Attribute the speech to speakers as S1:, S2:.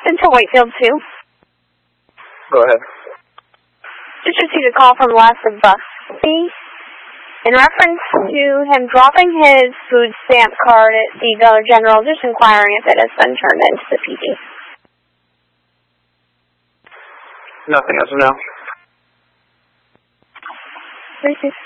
S1: Into Whitefield 2.
S2: Go ahead.
S1: Just received a call from Les of Busby in reference to him dropping his food stamp card at the Dollar General, just inquiring if it has been turned into the PD.
S2: Nothing as of now.
S1: Thank you.